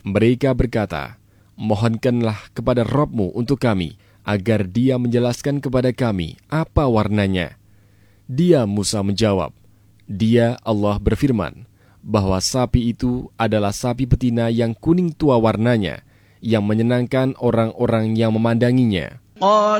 Mereka berkata, mohonkanlah kepada Rabb-Mu untuk kami, agar Dia menjelaskan kepada kami apa warnanya. Dia Musa menjawab, Dia Allah berfirman, bahwa sapi itu adalah sapi betina yang kuning tua warnanya, yang menyenangkan orang-orang yang memandanginya.